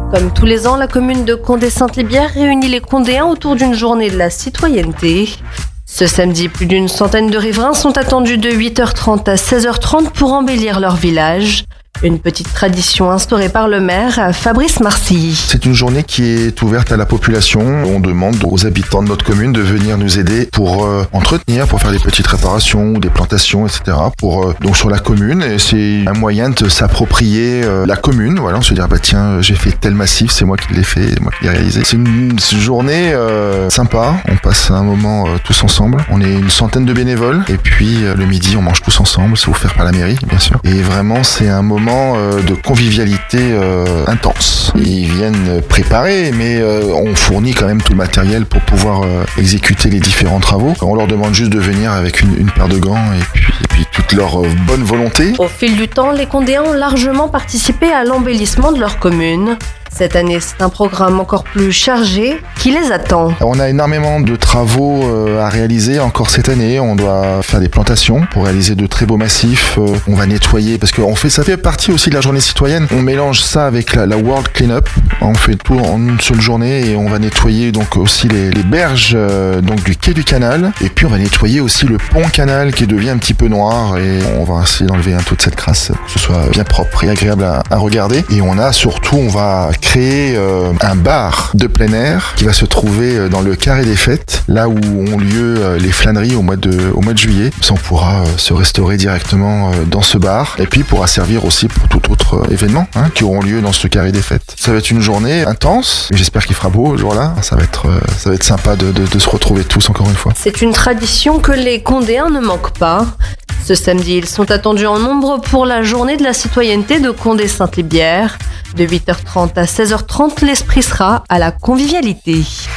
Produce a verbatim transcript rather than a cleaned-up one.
Comme tous les ans, la commune de Condé-Sainte-Libiaire réunit les Condéens autour d'une journée de la citoyenneté. Ce samedi, plus d'une centaine de riverains sont attendus de huit heures trente à seize heures trente pour embellir leur village. Une petite tradition instaurée par le maire, Fabrice Marcilly. C'est une journée qui est ouverte à la population. On demande aux habitants de notre commune de venir nous aider pour euh, entretenir, pour faire des petites réparations ou des plantations, et cetera. Pour euh, donc sur la commune, et c'est un moyen de s'approprier euh, la commune. Voilà, on se dire bah tiens, j'ai fait tel massif, c'est moi qui l'ai fait, c'est moi qui l'ai réalisé. C'est une, une journée euh, sympa. On passe un moment euh, tous ensemble. On est une centaine de bénévoles et puis euh, le midi, on mange tous ensemble. C'est offert par la mairie, bien sûr. Et vraiment, c'est un moment de convivialité euh, intense. Ils viennent préparer, mais euh, on fournit quand même tout le matériel pour pouvoir euh, exécuter les différents travaux. On leur demande juste de venir avec une, une paire de gants et puis, et puis toute leur euh, bonne volonté. Au fil du temps, les Condéens ont largement participé à l'embellissement de leur commune. Cette année, c'est un programme encore plus chargé qui les attend. On a énormément de travaux euh, à réaliser encore cette année. On doit faire des plantations pour réaliser de très beaux massifs. Euh, on va nettoyer parce que on fait, ça fait partie aussi de la journée citoyenne. On mélange ça avec la, la World Cleanup. On fait tout en une seule journée et on va nettoyer donc aussi les, les berges euh, donc du quai du canal. Et puis on va nettoyer aussi le pont canal qui devient un petit peu noir et on va essayer d'enlever hein, toute cette crasse, que ce soit bien propre et agréable à, à regarder. Et on a surtout, on va créer euh, un bar de plein air qui va se trouver dans le carré des fêtes, là où ont lieu euh, les flâneries au mois de, au mois de juillet. Ça, on pourra euh, se restaurer directement euh, dans ce bar et puis pourra servir aussi pour tout autre euh, événement hein, qui auront lieu dans ce carré des fêtes. Ça va être une journée intense, mais j'espère qu'il fera beau ce jour-là. Ça va être, euh, ça va être sympa de, de, de se retrouver tous encore une fois. C'est une tradition que les Condéens ne manquent pas. Ce samedi, ils sont attendus en nombre pour la journée de la citoyenneté de Condé-Sainte-Libiaire. De huit heures trente à seize heures trente, l'esprit sera à la convivialité.